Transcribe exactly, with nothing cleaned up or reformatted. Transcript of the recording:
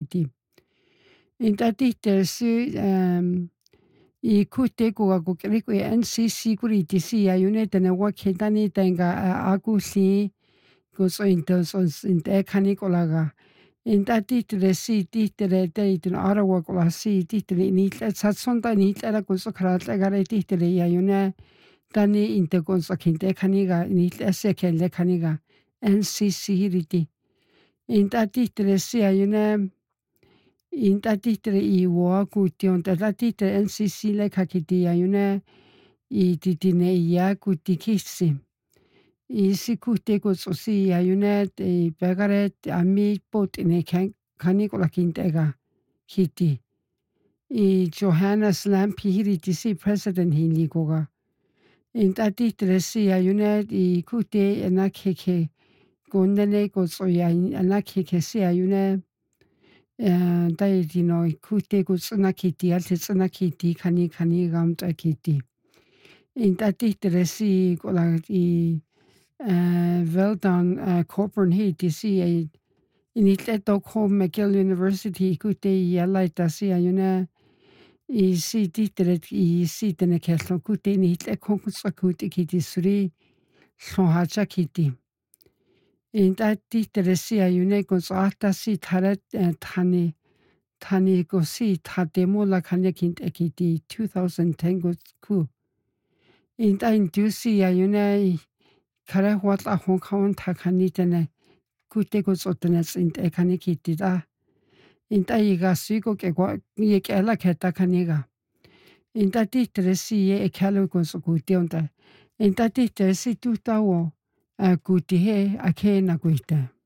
kiti. Inta tihti si um I kutte kuga kukriku N C C kuriti si ayunetene wakhetani tenga agusi kuso into so inte kanikolaga. Inta tihti si tihti teitin arawa kola si tihti ni satsonta ni tla kuso kratla gare tihti ayune tani inte kuso kinte kaniga ni se kelle kaniga N C C hiriti. Inta tihti si ayune Inta tihtre I wo kution ta tihtre N C C le kakiti ayune I titine iya kutikisi. I si kutte kuso si ayune te pegare ami potine kanikola kintega hiti. I Johannes Lampi hiriti si president hinikoga. Inta tihtre si ayune I kutte enakeke kondene kuso ya enakeke si ayune Uh, dai di no kutte kutsuna kiti alte tsuna kiti kani kani gamta kiti. Inta tihtere si kola I uh, Veldon uh, Corporate hiti si ai initle Stockholm McGill University kutte I alaita si ayuna I si tihtere I si tene kello kutte initle konkutsa kutte kiti suri sohacha kiti. Inta tihtere si ayune kuso ahta si taret tani tani kusi tatemo la kanya kinte kiti two thousand ten ku. Inta intu si ayune kare huatla honkaon takani tene kute kuso tene sinte kani kiti da. Inta iga siko ke ye kela keta kaniga. Inta tihtere si ye ekalo kuso kuti onta. Inta tihtere si tuta wo kuti he ake na kuita.